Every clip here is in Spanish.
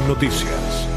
Univisión Noticias.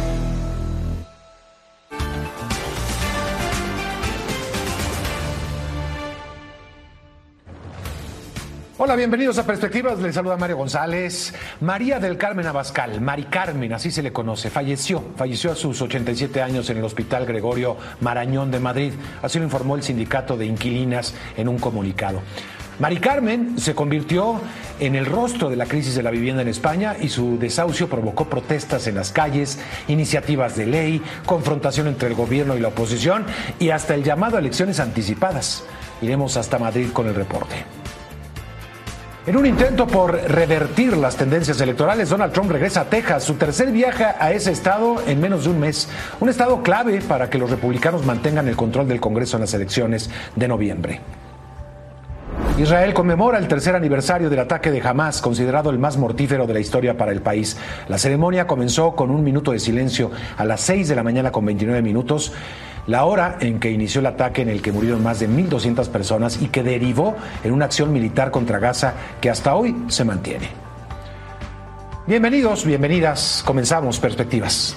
Hola, bienvenidos a Perspectivas. Les saluda Mario González. María del Carmen Abascal, Mari Carmen, así se le conoce, falleció a sus 87 años en el Hospital Gregorio Marañón de Madrid. Así lo informó el sindicato de inquilinas en un comunicado. Mari Carmen se convirtió en el rostro de la crisis de la vivienda en España y su desahucio provocó protestas en las calles, iniciativas de ley, confrontación entre el gobierno y la oposición y hasta el llamado a elecciones anticipadas. Iremos hasta Madrid con el reporte. En un intento por revertir las tendencias electorales, Donald Trump regresa a Texas, su tercer viaje a ese estado en menos de un mes. Un estado clave para que los republicanos mantengan el control del Congreso en las elecciones de noviembre. Israel conmemora el tercer aniversario del ataque de Hamás, considerado el más mortífero de la historia para el país. La ceremonia comenzó con un minuto de silencio a las 6 de la mañana con 29 minutos. La hora en que inició el ataque en el que murieron más de 1.200 personas y que derivó en una acción militar contra Gaza que hasta hoy se mantiene. Bienvenidos, bienvenidas. Comenzamos Perspectivas.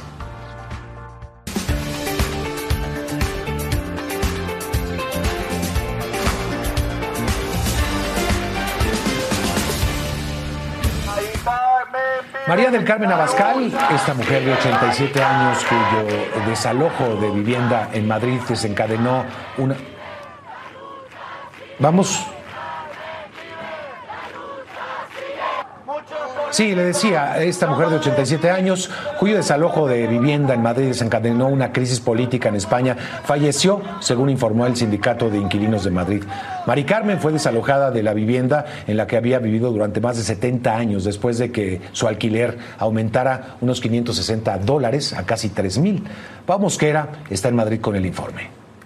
María del Carmen Abascal, esta mujer de 87 años cuyo desalojo de vivienda en Madrid desencadenó una... ¿Vamos? Sí, le decía, esta mujer de 87 años, cuyo desalojo de vivienda en Madrid desencadenó una crisis política en España, falleció, según informó el Sindicato de Inquilinos de Madrid. Mari Carmen fue desalojada de la vivienda en la que había vivido durante más de 70 años, después de que su alquiler aumentara unos $560 a casi 3,000. Pau Mosquera está en Madrid con el informe.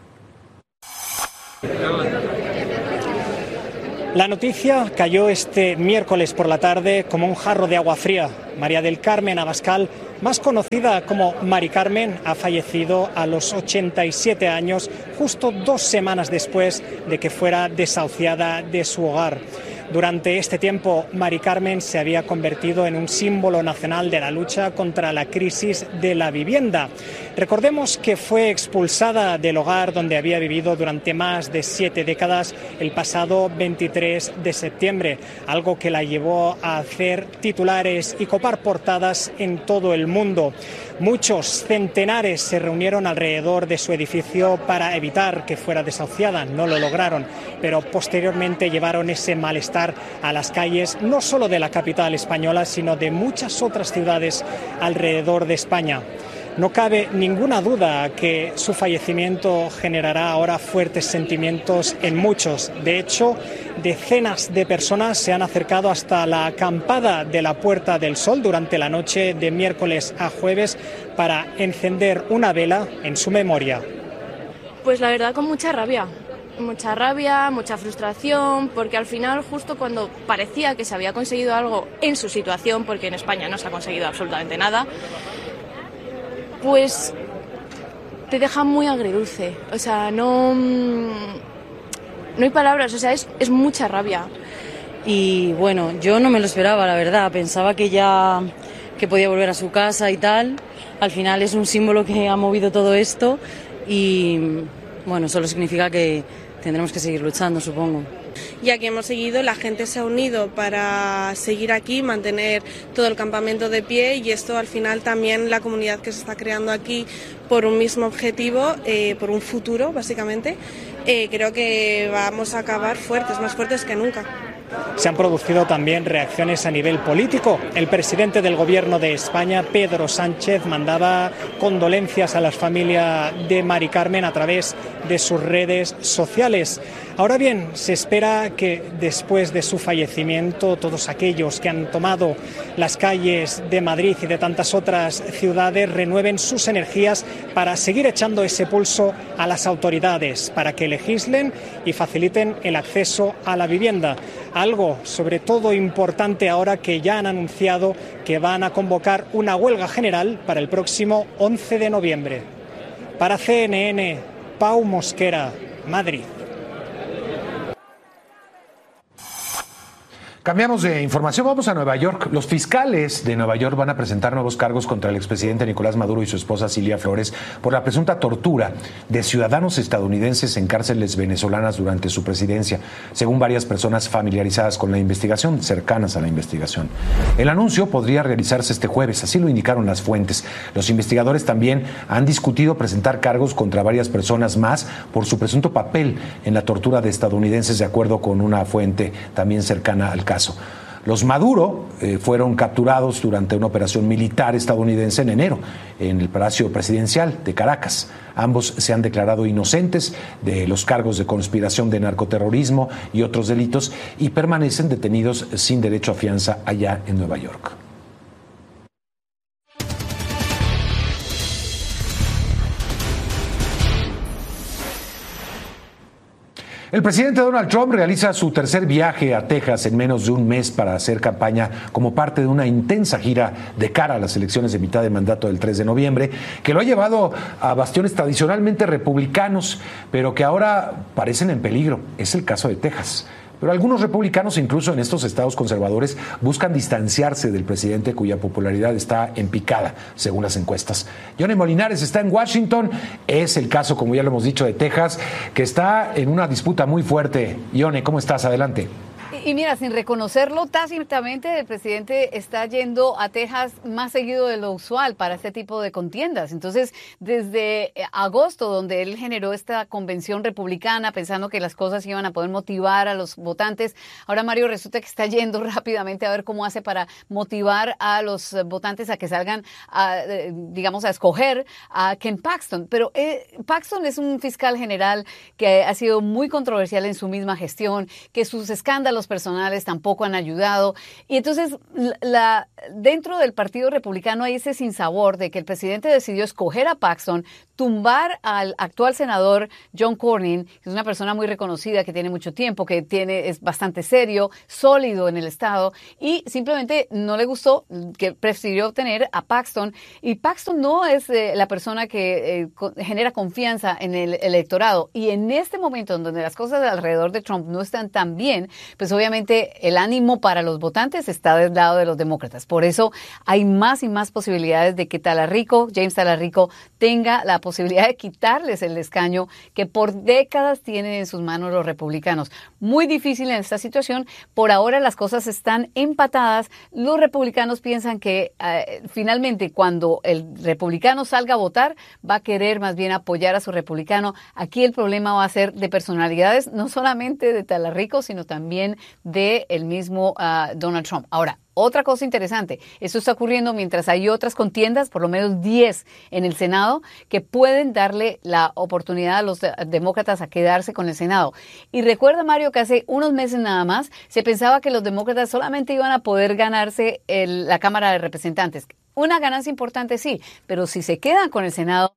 La noticia cayó este miércoles por la tarde como un jarro de agua fría. María del Carmen Abascal, más conocida como Mari Carmen, ha fallecido a los 87 años, justo 2 semanas después de que fuera desahuciada de su hogar. Durante este tiempo, Mari Carmen se había convertido en un símbolo nacional de la lucha contra la crisis de la vivienda. Recordemos que fue expulsada del hogar donde había vivido durante más de 7 décadas el pasado 23 de septiembre, algo que la llevó a hacer titulares y copar portadas en todo el mundo. Muchos, centenares, se reunieron alrededor de su edificio para evitar que fuera desahuciada. No lo lograron, pero posteriormente llevaron ese malestar a las calles, no solo de la capital española, sino de muchas otras ciudades alrededor de España. No cabe ninguna duda que su fallecimiento generará ahora fuertes sentimientos en muchos. De hecho, decenas de personas se han acercado hasta la acampada de la Puerta del Sol durante la noche de miércoles a jueves para encender una vela en su memoria. Pues la verdad, con mucha rabia, mucha frustración, porque al final, justo cuando parecía que se había conseguido algo en su situación, porque en España no se ha conseguido absolutamente nada, pues te deja muy agridulce. O sea, no hay palabras, o sea, es mucha rabia. Y bueno, yo no me lo esperaba, la verdad. Pensaba que podía volver a su casa y tal. Al final es un símbolo que ha movido todo esto y bueno, solo significa que tendremos que seguir luchando, supongo. Ya que hemos seguido, la gente se ha unido para seguir aquí, mantener todo el campamento de pie, y esto al final también la comunidad que se está creando aquí por un mismo objetivo, por un futuro básicamente, creo que vamos a acabar fuertes, más fuertes que nunca. Se han producido también reacciones a nivel político. El presidente del Gobierno de España, Pedro Sánchez, mandaba condolencias a la familia de Mari Carmen a través de sus redes sociales. Ahora bien, se espera que después de su fallecimiento todos aquellos que han tomado las calles de Madrid y de tantas otras ciudades renueven sus energías para seguir echando ese pulso a las autoridades, para que legislen y faciliten el acceso a la vivienda. Algo, sobre todo, importante ahora que ya han anunciado que van a convocar una huelga general para el próximo 11 de noviembre. Para CNN, Pau Mosquera, Madrid. Cambiamos de información, vamos a Nueva York. Los fiscales de Nueva York van a presentar nuevos cargos contra el expresidente Nicolás Maduro y su esposa Cilia Flores por la presunta tortura de ciudadanos estadounidenses en cárceles venezolanas durante su presidencia, según varias personas familiarizadas con la investigación, cercanas a la investigación. El anuncio podría realizarse este jueves, así lo indicaron las fuentes. Los investigadores también han discutido presentar cargos contra varias personas más por su presunto papel en la tortura de estadounidenses, de acuerdo con una fuente también cercana al caso. Los Maduro fueron capturados durante una operación militar estadounidense en enero en el Palacio Presidencial de Caracas. Ambos se han declarado inocentes de los cargos de conspiración de narcoterrorismo y otros delitos y permanecen detenidos sin derecho a fianza allá en Nueva York. El presidente Donald Trump realiza su tercer viaje a Texas en menos de un mes para hacer campaña como parte de una intensa gira de cara a las elecciones de mitad de mandato del 3 de noviembre, que lo ha llevado a bastiones tradicionalmente republicanos, pero que ahora parecen en peligro. Es el caso de Texas. Pero algunos republicanos, incluso en estos estados conservadores, buscan distanciarse del presidente cuya popularidad está en picada, según las encuestas. Yone Molinares está en Washington. Es el caso, como ya lo hemos dicho, de Texas, que está en una disputa muy fuerte. Yone, ¿cómo estás? Adelante. Y mira, sin reconocerlo tácitamente, el presidente está yendo a Texas más seguido de lo usual para este tipo de contiendas. Entonces, desde agosto, donde él generó esta convención republicana, pensando que las cosas iban a poder motivar a los votantes, ahora Mario resulta que está yendo rápidamente a ver cómo hace para motivar a los votantes a que salgan, digamos, a escoger a Ken Paxton. Pero Paxton es un fiscal general que ha sido muy controversial en su misma gestión, que sus escándalos personales tampoco han ayudado. Y entonces, dentro del Partido Republicano hay ese sinsabor de que el presidente decidió escoger a Paxton, tumbar al actual senador John Cornyn, que es una persona muy reconocida, que tiene mucho tiempo, es bastante serio, sólido en el Estado, y simplemente no le gustó, que prefirió tener a Paxton. Y Paxton no es la persona que genera confianza en el electorado. Y en este momento, en donde las cosas alrededor de Trump no están tan bien, pues obviamente el ánimo para los votantes está del lado de los demócratas. Por eso hay más y más posibilidades de que James Talarico, tenga la posibilidad de quitarles el escaño que por décadas tienen en sus manos los republicanos. Muy difícil en esta situación. Por ahora las cosas están empatadas. Los republicanos piensan que finalmente cuando el republicano salga a votar va a querer más bien apoyar a su republicano. Aquí el problema va a ser de personalidades, no solamente de Talarico, sino también de el mismo Donald Trump. Ahora, otra cosa interesante, esto está ocurriendo mientras hay otras contiendas, por lo menos 10 en el Senado, que pueden darle la oportunidad a los demócratas a quedarse con el Senado. Y recuerda, Mario, que hace unos meses nada más se pensaba que los demócratas solamente iban a poder ganarse la Cámara de Representantes. Una ganancia importante sí, pero si se quedan con el Senado,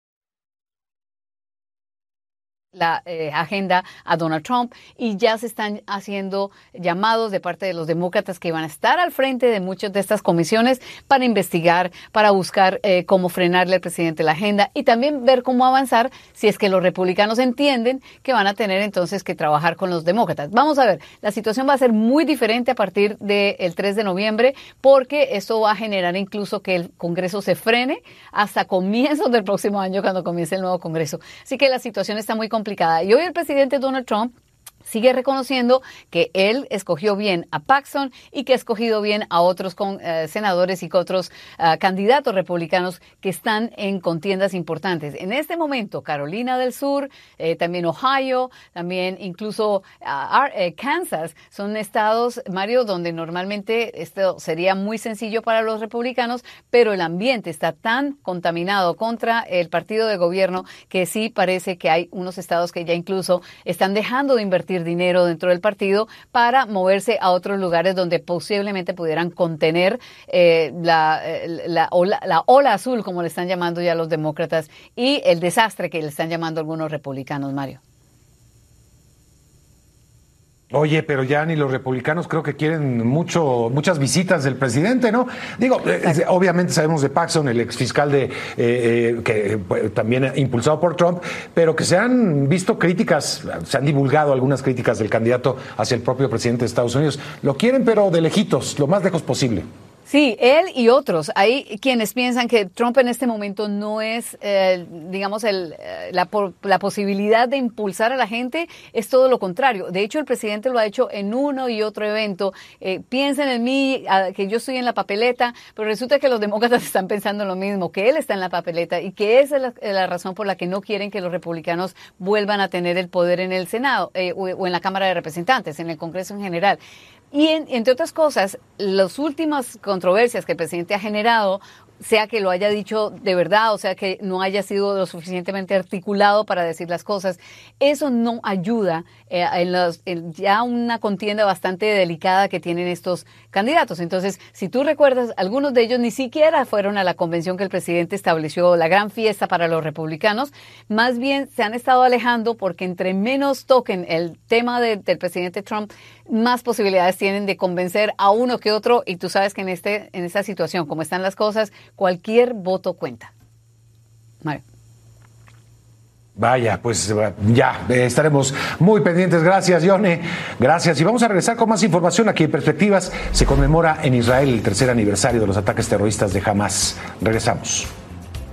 la agenda a Donald Trump, y ya se están haciendo llamados de parte de los demócratas que van a estar al frente de muchas de estas comisiones para investigar, para buscar cómo frenarle al presidente la agenda y también ver cómo avanzar si es que los republicanos entienden que van a tener entonces que trabajar con los demócratas. Vamos a ver, la situación va a ser muy diferente a partir del 3 de noviembre porque esto va a generar incluso que el Congreso se frene hasta comienzos del próximo año cuando comience el nuevo Congreso. Así que la situación está muy complicada. Y hoy el presidente Donald Trump sigue reconociendo que él escogió bien a Paxton y que ha escogido bien a otros senadores y otros candidatos republicanos que están en contiendas importantes. En este momento, Carolina del Sur, también Ohio, también incluso Kansas, son estados, Mario, donde normalmente esto sería muy sencillo para los republicanos, pero el ambiente está tan contaminado contra el partido de gobierno que sí parece que hay unos estados que ya incluso están dejando de invertir dinero dentro del partido para moverse a otros lugares donde posiblemente pudieran contener la ola azul, como le están llamando ya los demócratas, y el desastre que le están llamando algunos republicanos, Mario. Oye, pero ya ni los republicanos creo que quieren muchas visitas del presidente, ¿no? Digo, obviamente sabemos de Paxson, el exfiscal que también impulsado por Trump, pero que se han visto críticas, se han divulgado algunas críticas del candidato hacia el propio presidente de Estados Unidos. Lo quieren, pero de lejitos, lo más lejos posible. Sí, él y otros. Hay quienes piensan que Trump en este momento no es, la posibilidad de impulsar a la gente, es todo lo contrario. De hecho, el presidente lo ha hecho en uno y otro evento. Piensen en mí, que yo estoy en la papeleta, pero resulta que los demócratas están pensando lo mismo, que él está en la papeleta y que esa es la razón por la que no quieren que los republicanos vuelvan a tener el poder en el Senado o en la Cámara de Representantes, en el Congreso en general. Y entre otras cosas, las últimas controversias que el presidente ha generado, sea que lo haya dicho de verdad, o sea que no haya sido lo suficientemente articulado para decir las cosas, eso no ayuda en ya una contienda bastante delicada que tienen estos candidatos. Entonces, si tú recuerdas, algunos de ellos ni siquiera fueron a la convención que el presidente estableció, la gran fiesta para los republicanos, más bien se han estado alejando porque entre menos toquen el tema del presidente Trump, más posibilidades tienen de convencer a uno que otro, y tú sabes que en esta situación, como están las cosas, cualquier voto cuenta. Mario. Vaya, pues ya estaremos muy pendientes. Gracias, Yone. Gracias. Y vamos a regresar con más información aquí en Perspectivas. Se conmemora en Israel el 3er aniversario de los ataques terroristas de Hamás. Regresamos.